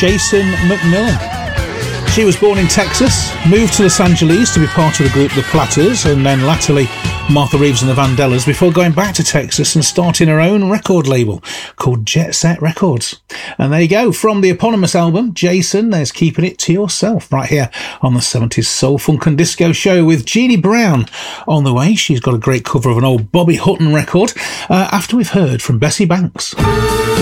Jason McMillan. She was born in Texas, moved to Los Angeles to be part of the group The Platters, and then latterly Martha Reeves and the Vandellas, before going back to Texas and starting her own record label called Jet Set Records. And there you go, from the eponymous album, Jason, there's Keeping It to Yourself, right here on the 70s Soul, Funk and Disco Show with Jeannie Brown on the way. She's got a great cover of an old Bobby Hutton record after we've heard from Bessie Banks.